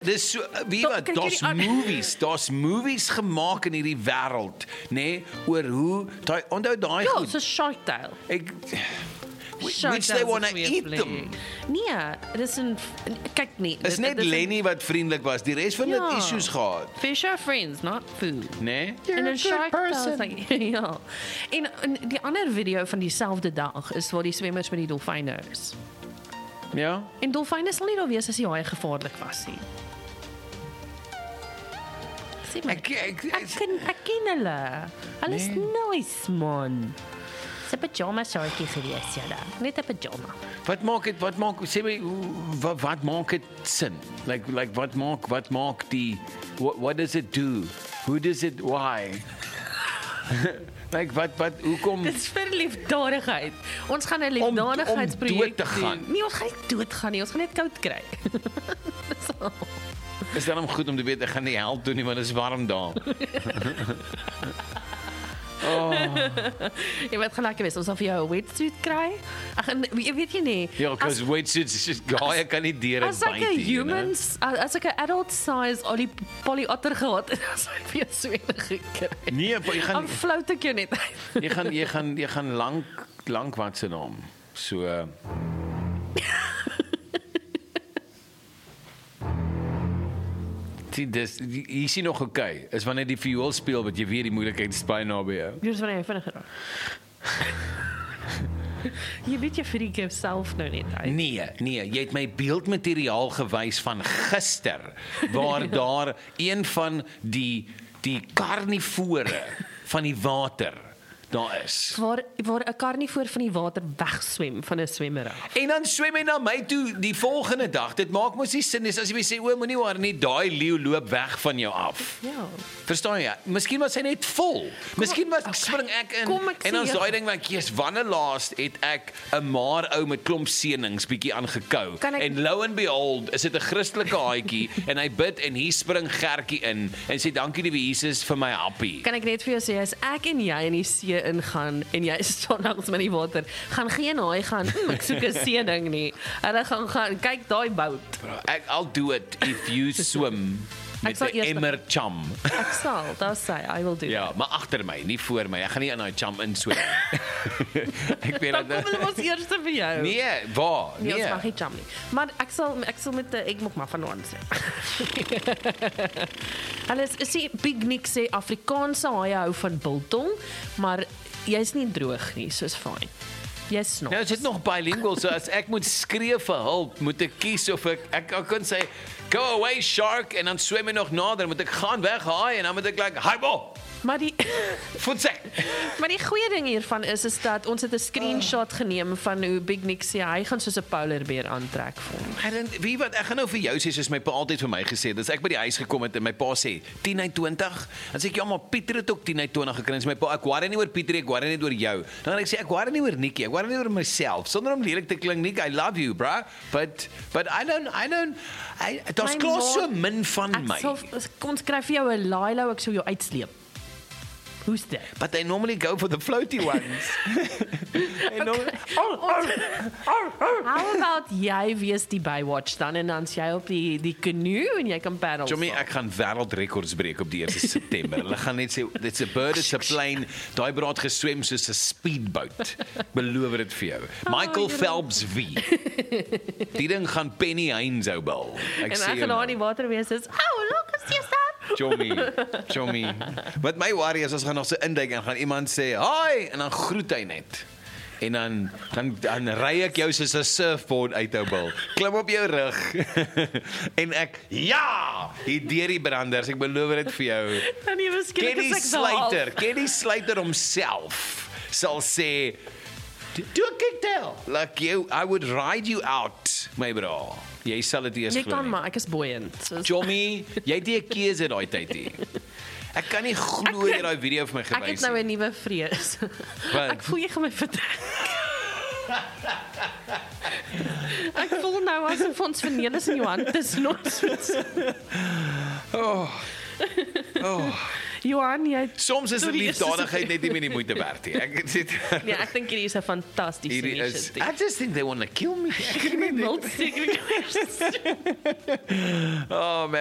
Dis so, wie wat, daar's movies gemaak in hierdie wêreld, nê, oor hoe, onthou daai Ja, goed. so Shark Tale. Which they want to eat them. Nee, dis kyk nie. Is net Lenny wat vriendelik was, die res van dit issues gehad. Fish are friends, not food. Nê? En 'n Shark Tale like, ja. En die ander video van dieselfde dag is waar die swemmers met die dolfyne is. Ja. En dolfyne sal nie daar wees as die haai gevaarlik was nie. Sien maar. Ek ken hulle. Hulle is nice, man. Dis 'n pyjama shortjie gewees, ja. Net 'n pyjama. Wat maak sê my, wat maak dit sin? Like wat maak die, what does it do? Who does it, why? Like wat hoekom? Dis vir liefdadigheid. Ons gaan 'n liefdadigheidsprojek om dood te gaan. doen. Nee, ons gaan nie doodgaan nie, ons gaan net koud kry. So. Is daarom goed om te weet ek gaan nie help doen nie, want dit is warm daar. Jy weet gelyk wees, ons sal vir jou 'n wetsuit kry. Ag, weet jy nie. Ja, because wetsuits is just gaai, kan nie diere as ek 'n byt nie. as ek 'n adult size polyotter gehad het, dan sou ek vir jou so een gekry. Nee, jy gaan Dan flout ek jou net uit. jy gaan lank wat se naam. So hier sien nog okay. Is wanneer die viool speel wat jy weet die moeilikheid is baie naby jou. Dis wanneer jy vinnig geraak. Jy weet jy freak jouself nou net uit. Nee, jy het my beeldmateriaal gewys van gister waar daar een van die karnivore van die water daar is. Waar 'n karnivoor van die water wegswem van 'n swemmer af. En dan swem hy na my toe die volgende dag. Dit maak mos nie sin as jy sê o, moenie waar nie, daai leeu loop weg van jou af. Ja. Verstaan jy? Miskien was hy net vol. Miskien spring ek in en dan daai ding like, "Jesus, wanneer laas het ek 'n maar ou met klomp seënings bietjie aangekou." En lo and behold, is dit 'n Christelike haadjie en hy bid en hier spring Gertjie in en sê dankie liewe Jesus vir my happie. Kan ek net vir jou sê as ek en jy in die see ingaan en jy staan langs met die water, gaan geen haai gaan, ek soek 'n seëning nie. Hulle gaan kyk daai bout. I'll do it if you swim met 'n emmer chum. Ek sal, daar sê I will do. Ja, maar agter my, nie voor my. Ek gaan nie in daai chum inswem. Ek weet dat. Dan kom ons eers vir jou. Nee, waar? Nee, ons mag nie chum nie. Maar ek sal met ek mag maar vanaand sê. Hulle sê Big Nick sê Afrikaanse haie hou van biltong, maar jy's nie droog nie, soos fyn. Jy's snaaks. Nou, is dit nog bilingual, so as ek moet skree vir hulp, moet ek kies of ek kan sê go away shark en dan swem ek nog nader, moet ek gaan weg haai en dan moet ek like hi bo. Maar die voetsek. Maar die goeie ding hiervan is dat ons het 'n screenshot geneem van hoe Big Nick sê hy gaan soos 'n polar bear aantrek vir hom. Wie wat ek gaan nou vir jou sê soos my pa altyd vir my gesê het, as ek by die huis gekom het en my pa sê 10/20, dan sê ek ja maar Pieter het ook 10/20 gekry. En my pa ek worry nie oor Pieter, ek worry net oor jou. Dan ek sê ek worry nie oor Nikki, ek worry nie oor myself sonder om lelik te klink. Nick, I love you, bro. But I don't daar's klaar so min van my. Kom skryf vir jou 'n Lilo, ek sou jou uitsleep. Who's that? But they normally go for the floaty ones. How about jy wees die Baywatch dan en dan jy op die canoe en jy kan paddle. Jommy, ek gaan wêreldrekords breek op die 1 September. Hulle gaan net sê dit's 'n bird, it's a plane. Daai braad geswem soos 'n speedboat. Beloof dit vir jou. Michael Phelps wie. Die ding gaan Penny Hines ou bal. Ek sê en ek gaan daar in die water wees is. Oh, look, is jy daar? Chommy. Wat my worry is, ons gaan nog so induik en gaan iemand sê, "Hi," en dan groet hy net. En dan ry ek jou soos 'n surfboard uit ou bil. Klim op jou rug. En ek hier deur die branders, ek beloof dit vir jou. Kenny Slater homself sal sê, "Do a kicktail. Like you, I would ride you out, my bro." Jy sal dit eers glo. Ek kan maar, ek is buoyant. Jommy, jy het 'n keuse daai tyd hier. Ek kan nie glo jy daai video vir my gewys het. Ek het nou 'n nuwe vrees. Ek voel jy gaan my vertrek. Ek voel nou asof ons vernelis in jou hand is los. Johan, jy Soms is Sorry, liefdadigheid net nie meer die moeite werd nie. Ek sit nee, ek dink hierdie is 'n fantastiese hierdie is I just think they want to kill me. inisiatief. Oh man.